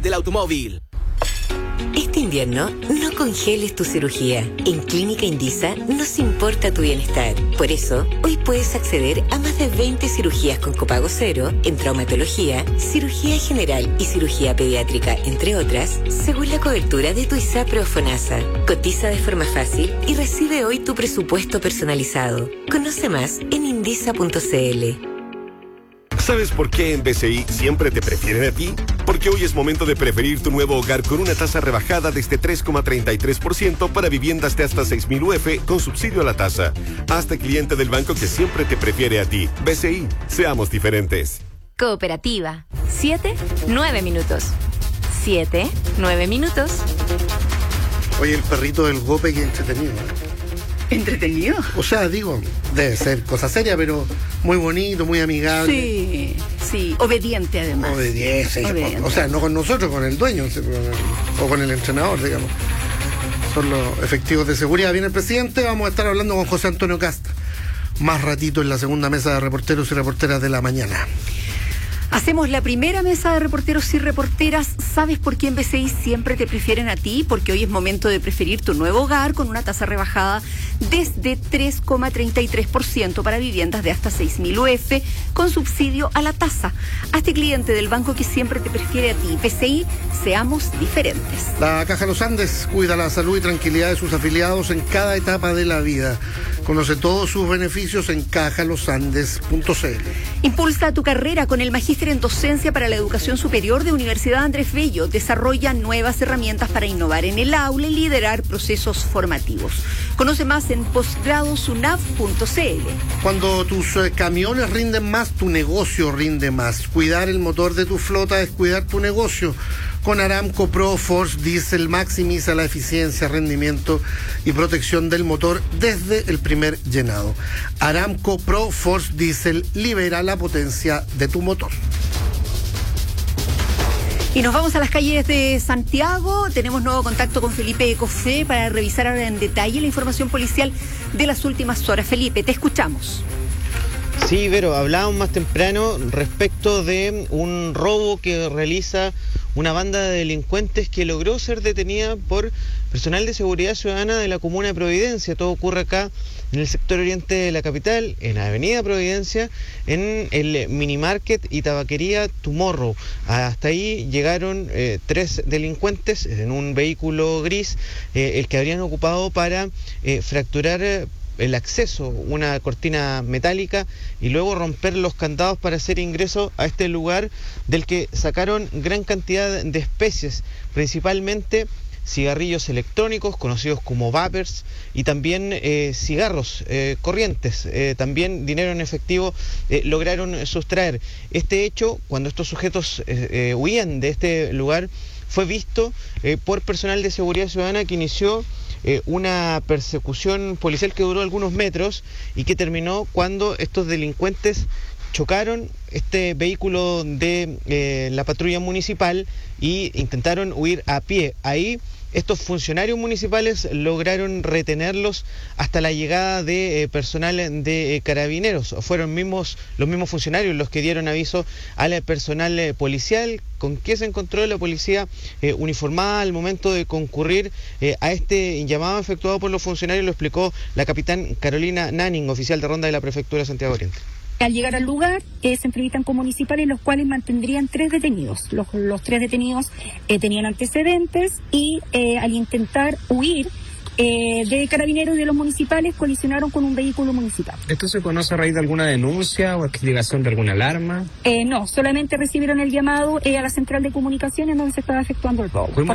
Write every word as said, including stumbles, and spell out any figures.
del automóvil. Este invierno, no congeles tu cirugía. En Clínica Indisa nos importa tu bienestar. Por eso, hoy puedes acceder a más de veinte cirugías con copago cero en traumatología, cirugía general y cirugía pediátrica, entre otras, según la cobertura de tu ISAPRE o FONASA. Cotiza de forma fácil y recibe hoy tu presupuesto personalizado. Conoce más en indisa punto c l. ¿Sabes por qué en B C I siempre te prefieren a ti? Porque hoy es momento de preferir tu nuevo hogar con una tasa rebajada desde tres coma treinta y tres por ciento para viviendas de hasta seis mil U F con subsidio a la tasa. Hazte cliente del banco que siempre te prefiere a ti. B C I, seamos diferentes. Cooperativa. Siete, nueve minutos. Siete, nueve minutos. Oye, el perrito del Gope, que entretenido, ¿eh? ¿Entretenido? O sea, digo, debe ser cosa seria, pero muy bonito, muy amigable. Sí, sí, obediente además. Obediente, Obediente. O sea, no con nosotros, con el dueño o con el entrenador, digamos. Son los efectivos de seguridad. Viene el presidente, vamos a estar hablando con José Antonio Casta más ratito en la segunda mesa de reporteros y reporteras de la mañana. Hacemos la primera mesa de reporteros y reporteras. ¿Sabes por qué en B C I siempre te prefieren a ti? Porque hoy es momento de preferir tu nuevo hogar con una tasa rebajada desde tres coma treinta y tres por ciento para viviendas de hasta seis mil U F con subsidio a la tasa. Hazte cliente del banco que siempre te prefiere a ti. B C I, seamos diferentes. La Caja Los Andes cuida la salud y tranquilidad de sus afiliados en cada etapa de la vida. Conoce todos sus beneficios en caja los andes punto c l. Impulsa tu carrera con el magíster en docencia para la educación superior de Universidad Andrés Bello. Desarrolla nuevas herramientas para innovar en el aula y liderar procesos formativos. Conoce más en posgrado sunav punto c l. Cuando tus eh, camiones rinden más, tu negocio rinde más. Cuidar el motor de tu flota es cuidar tu negocio. Con Aramco Pro Force Diesel maximiza la eficiencia, rendimiento y protección del motor desde el primer llenado. Aramco Pro Force Diesel libera la potencia de tu motor. Y nos vamos a las calles de Santiago. Tenemos nuevo contacto con Felipe Ecofé para revisar ahora en detalle la información policial de las últimas horas. Felipe, te escuchamos. Sí, Vero, hablábamos más temprano respecto de un robo que realiza una banda de delincuentes que logró ser detenida por personal de seguridad ciudadana de la comuna de Providencia. Todo ocurre acá en el sector oriente de la capital, en Avenida Providencia, en el minimarket y tabaquería Tomorrow. Hasta ahí llegaron eh, tres delincuentes en un vehículo gris, eh, el que habrían ocupado para eh, fracturar eh, el acceso, una cortina metálica, y luego romper los candados para hacer ingreso a este lugar, del que sacaron gran cantidad de especies, principalmente cigarrillos electrónicos conocidos como vapers y también eh, cigarros eh, corrientes, eh, también dinero en efectivo eh, lograron sustraer. Este hecho, cuando estos sujetos eh, eh, huían de este lugar, fue visto eh, por personal de seguridad ciudadana, que inició eh, una persecución policial que duró algunos metros y que terminó cuando estos delincuentes chocaron este vehículo de eh, la patrulla municipal y intentaron huir a pie. Ahí estos funcionarios municipales lograron retenerlos hasta la llegada de eh, personal de eh, carabineros. Fueron mismos los mismos funcionarios los que dieron aviso al personal eh, policial. ¿Con qué se encontró la policía eh, uniformada al momento de concurrir eh, a este llamado efectuado por los funcionarios? Lo explicó la capitán Carolina Nanning, oficial de ronda de la Prefectura de Santiago Oriente. Al llegar al lugar, eh, se entrevistan con municipales, los cuales mantendrían tres detenidos. Los, los tres detenidos eh, tenían antecedentes y eh, al intentar huir eh, de carabineros y de los municipales, colisionaron con un vehículo municipal. ¿Esto se conoce a raíz de alguna denuncia o explicación de alguna alarma? Eh, no, solamente recibieron el llamado eh, a la central de comunicaciones donde se estaba efectuando el robo.